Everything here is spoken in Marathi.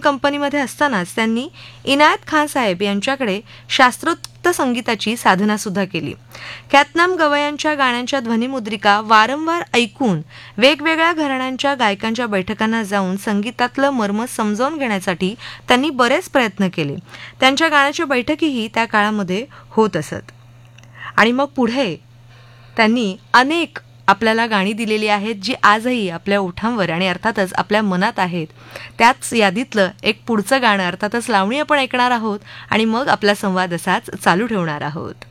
कंपनीमध्ये असतानाच त्यांनी इनायत खान साहेब यांच्याकडे शास्त्रोक्त संगीताची साधना सुद्धा केली. ख्यातनाम गवयांच्या गाण्यांच्या ध्वनिमुद्रिका वारंवार ऐकून वेगवेगळ्या घराण्यांच्या गायकांच्या बैठकांना जाऊन संगीतातलं मर्म समजावून घेण्यासाठी त्यांनी बरेच प्रयत्न केले. त्यांच्या गाण्याच्या बैठकीही त्या काळामध्ये होत असत. आणि मग पुढे त्यांनी अनेक आपल्याला गाणी दिलेली आहेत जी आजही आपल्या ओठांवर आणि अर्थातच आपल्या मनात आहेत. त्याच यादीतलं एक पुढचं गाणं अर्थातच लावणी आपण ऐकणार आहोत आणि मग आपला संवाद असाच चालू ठेवणार आहोत.